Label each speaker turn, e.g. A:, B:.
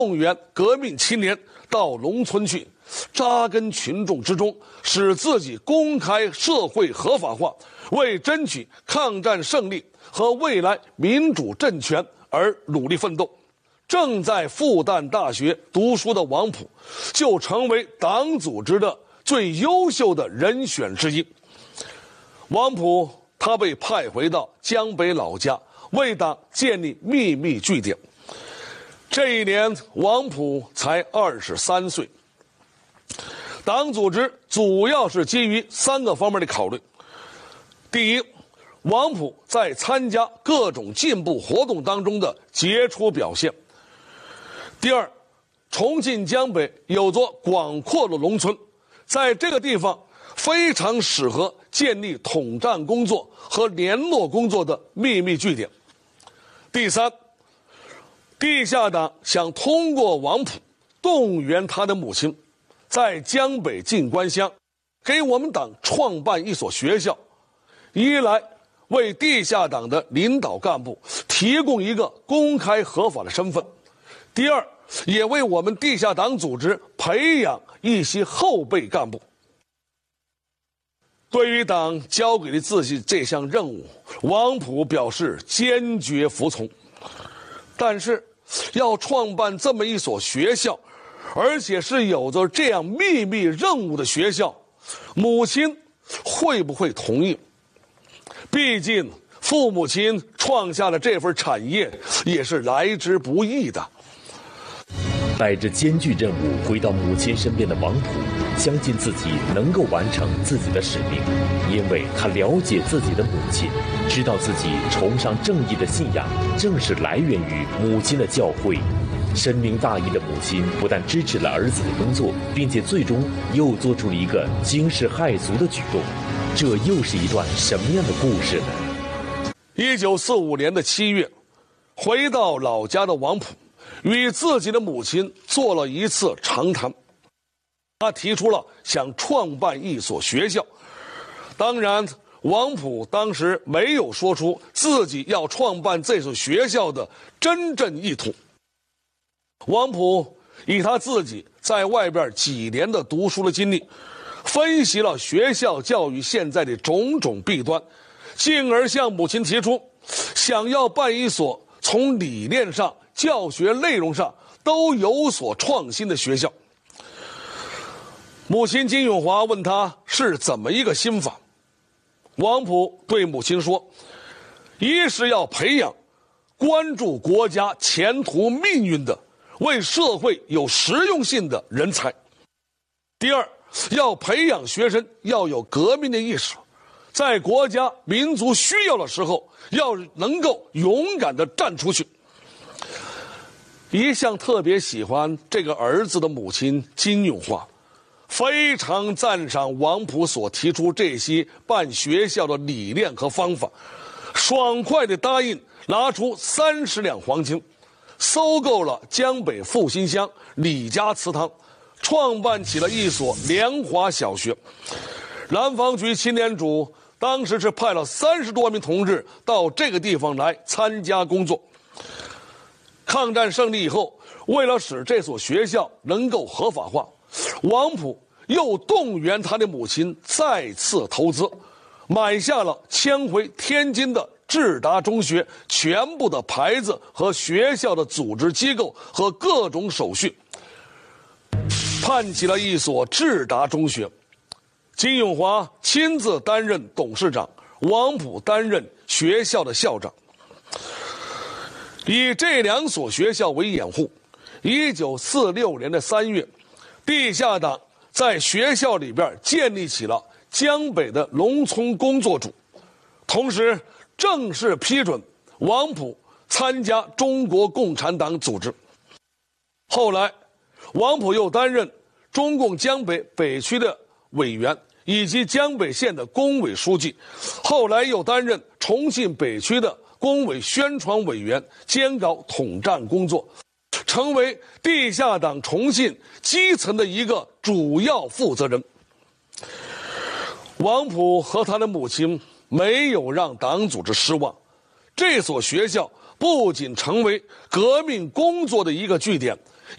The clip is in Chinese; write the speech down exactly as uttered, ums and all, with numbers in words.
A: 动员革命青年到农村去，扎根群众之中，使自己公开社会合法化，为争取抗战胜利和未来民主政权而努力奋斗。正在复旦大学读书的王溥，就成为党组织的最优秀的人选之一。王溥他被派回到江北老家，为党建立秘密据点。这一年，王溥才二十三岁。党组织主要是基于三个方面的考虑：第一，王溥在参加各种进步活动当中的杰出表现；第二，重庆江北有座广阔的农村，在这个地方非常适合建立统战工作和联络工作的秘密据点；第三，地下党想通过王溥动员他的母亲，在江北静关乡给我们党创办一所学校，一来为地下党的领导干部提供一个公开合法的身份，第二，也为我们地下党组织培养一些后备干部。对于党交给的自己这项任务，王溥表示坚决服从。但是要创办这么一所学校，而且是有着这样秘密任务的学校，母亲会不会同意？毕竟父母亲创下的这份产业也是来之不易的。
B: 带着艰巨任务回到母亲身边的王溥，相信自己能够完成自己的使命，因为他了解自己的母亲，知道自己崇尚正义的信仰正是来源于母亲的教诲。深明大义的母亲不但支持了儿子的工作，并且最终又做出了一个惊世骇俗的举动。这又是一段什么样的故事呢？
A: 一九四五年的七月，回到老家的王溥与自己的母亲做了一次长谈，他提出了想创办一所学校。当然，王溥当时没有说出自己要创办这所学校的真正意图。王溥以他自己在外边几年的读书的经历，分析了学校教育现在的种种弊端，进而向母亲提出想要办一所从理念上、教学内容上都有所创新的学校。母亲金永华问他是怎么一个心法，王溥对母亲说：一是要培养关注国家前途命运的、为社会有实用性的人才；第二，要培养学生要有革命的意识，在国家民族需要的时候要能够勇敢地站出去。一向特别喜欢这个儿子的母亲金永华非常赞赏王溥所提出这些办学校的理念和方法，爽快地答应拿出三十两黄金，收购了江北复兴乡李家祠堂，创办起了一所联华小学。南方局青年组当时是派了三十多名同志到这个地方来参加工作。抗战胜利以后，为了使这所学校能够合法化，王溥又动员他的母亲再次投资，买下了迁回天津的智达中学全部的牌子和学校的组织机构和各种手续，办起了一所智达中学。金永华亲自担任董事长，王溥担任学校的校长。以这两所学校为掩护，一九四六年的三月，地下党在学校里边建立起了江北的农村工作组，同时正式批准王溥参加中国共产党组织。后来，王溥又担任中共江北北区的委员，以及江北县的工委书记，后来又担任重庆北区的工委宣传委员，监搞统战工作，成为地下党重庆基层的一个主要负责人。王溥和他的母亲没有让党组织失望，这所学校不仅成为革命工作的一个据点，